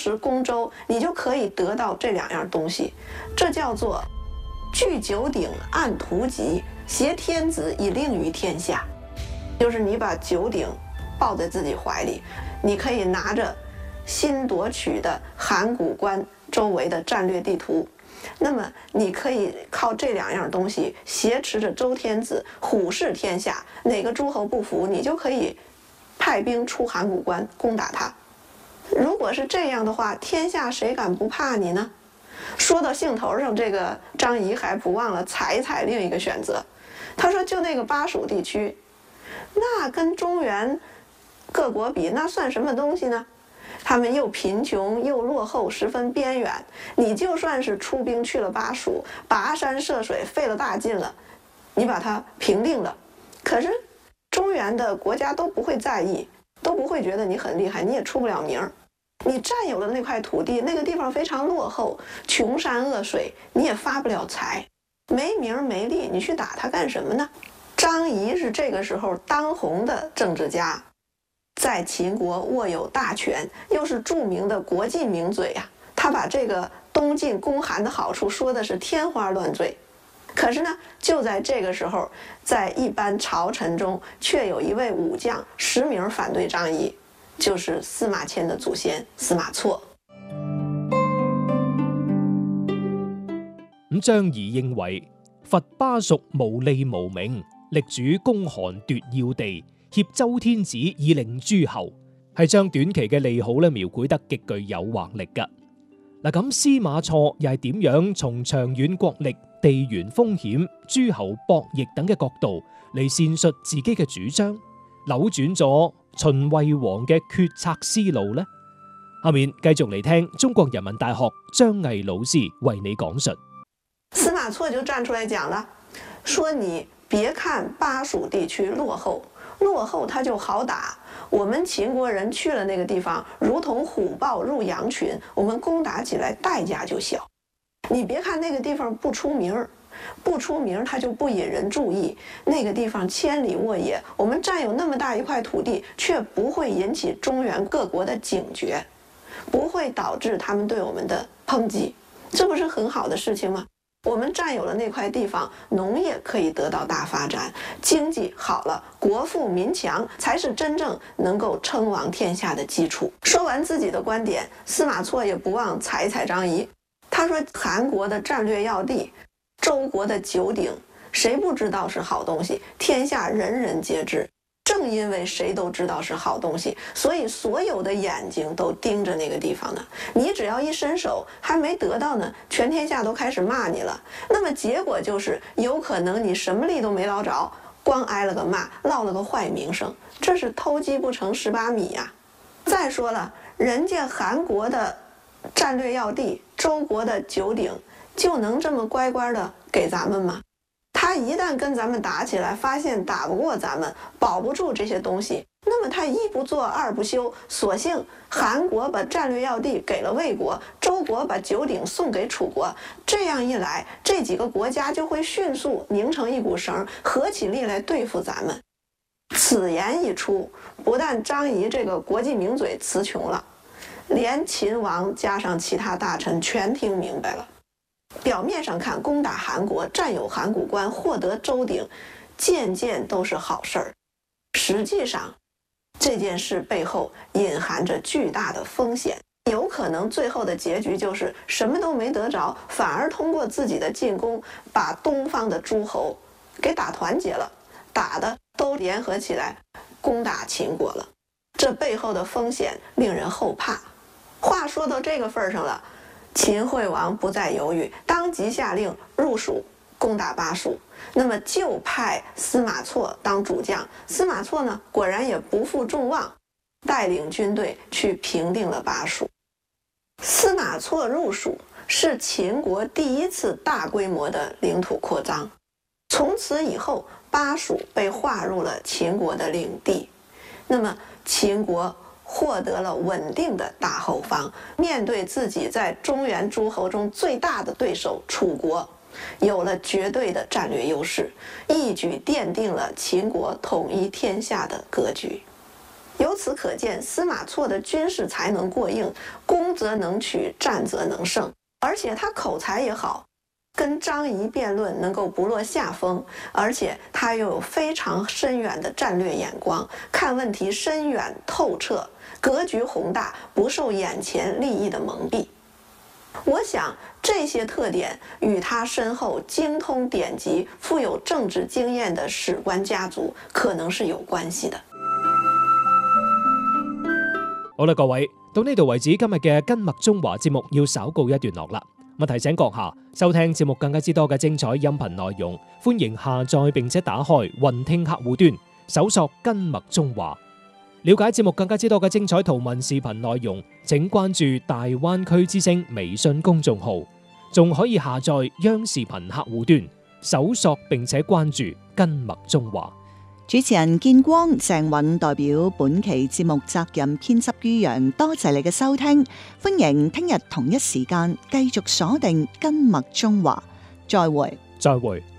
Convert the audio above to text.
持攻周，你就可以得到这2样东西，这叫做据九鼎，按图籍，挟天子以令于天下。就是你把九鼎抱在自己怀里，你可以拿着新夺取的函谷关周围的战略地图，那么你可以靠这2样东西挟持着周天子，虎视天下，哪个诸侯不服，你就可以派兵出函谷关攻打他。如果是这样的话，天下谁敢不怕你呢？说到兴头上，这个张仪还不忘了踩另一个选择。他说就那个巴蜀地区，那跟中原各国比，那算什么东西呢？他们又贫穷又落后，十分边远。你就算是出兵去了巴蜀，跋山涉水，费了大劲了，你把它平定了，可是中原的国家都不会在意，都不会觉得你很厉害，你也出不了名儿。你占有了那块土地，那个地方非常落后，穷山恶水，你也发不了财，没名没利，你去打他干什么呢？张仪是这个时候当红的政治家，在秦国握有大权，又是著名的国际名嘴啊。他把这个东晋攻韩的好处说的是天花乱坠。可是呢，就在这个时候，在一般朝臣中，却有一位武将实名反对张仪，就是司马迁的祖先司马错。 張儀認為伐巴蜀無利無名，力主攻韓奪要地，挾周天子以令諸侯，係將短期嘅利好咧描繪得極具誘惑力㗎。嗱，咁司馬錯又係點樣從長遠國力、地緣風險、諸侯博弈等嘅角度嚟闡述自己嘅主張，扭轉咗秦惠王嘅決策思路呢？下面繼續嚟聽中國人民大學張毅老師為你講述。 司馬錯就站出來講了，說你別看巴蜀地區落後它就好打，我們秦國人去了那個地方，如同虎豹入羊群，我們攻打起來代價就小。你別看那個地方不出名，它就不引人注意。那個地方千里沃野，我們佔有那麼大一塊土地，卻不會引起中原各國的警覺，不會導致他們對我們的抨擊，這不是很好的事情嗎？我們佔有了那塊地方，農業可以得到大發展，經濟好了，國富民強，才是真正能夠稱王天下的基礎。說完自己的觀點，司馬錯也不忘踩張儀。他說韓國的戰略要地，周國的九鼎，誰不知道是好東西？天下人人皆知。正因為誰都知道是好東西，所以所有的眼睛都盯着那個地方呢。你只要一伸手，還沒得到呢，全天下都開始罵你了。那麼結果就是有可能你什麼利都沒撈着，光挨了個罵，落了個壞名聲，這是偷雞不成18米呀。再說了，人家韓國的戰略要地，周國的九鼎，就能這麼乖乖的給咱們嗎？他一旦跟咱們打起來，發現打不過咱們，保不住這些東西，那麼他一不做二不休，索性韓國把戰略要地給了魏國，周國把九鼎送給楚國，這樣一來，這幾個國家就會迅速拧成一股繩，合起力來對付咱們。此言一出，不但張儀這個國際名嘴詞窮了，連秦王加上其他大臣全聽明白了。表面上看，攻打韓國，佔有函谷關，獲得周鼎，件件都是好事兒。實際上，這件事背後隱含着巨大的風險，有可能最後的結局就是什麼都沒得着，反而通過自己的進攻，把東方的諸侯給打團結了，打的都聯合起來攻打秦國了。這背後的風險令人後怕。話說到這個份上了，秦惠王不再猶豫，當即下令入蜀攻打巴蜀。那麼就派司馬錯當主將。司馬錯呢，果然也不負眾望，帶領軍隊去平定了巴蜀。司馬錯入蜀是秦國第一次大規模的領土擴張。從此以後，巴蜀被劃入了秦國的領地。那麼秦國獲得了穩定的大後方，面對自己在中原諸侯中最大的對手楚國，有了絕對的戰略優勢，一舉奠定了秦國統一天下的格局。 由此可见，司马错的军事才能过硬，攻则能取，战则能胜，而且他口才也好，跟张仪辩论能够不落下风，而且他又有非常深远的战略眼光，看问题深远透彻，格局宏大，不受眼前利益的蒙蔽。我想这些特点与他身后精通典籍、富有政治经验的史官家族可能是有關係的。 好啦，各位，到呢度為止，今日嘅根脈中華節目要稍告一段落啦。咁提醒閣下收聽節目更加之多嘅精彩音頻內容，歡迎下載並且打開雲聽客戶端，搜索根脈中華。了解節目更加之多嘅精彩圖文視頻內容，請關注大灣區之聲微信公眾號，仲可以下載央視頻客戶端，搜索並且關注根脈中華。 主持人建光、鄭韻代表本期節目責任編輯于洋，多謝你嘅收聽，歡迎聽日同一時間繼續鎖定根脈中華，再會。 再會。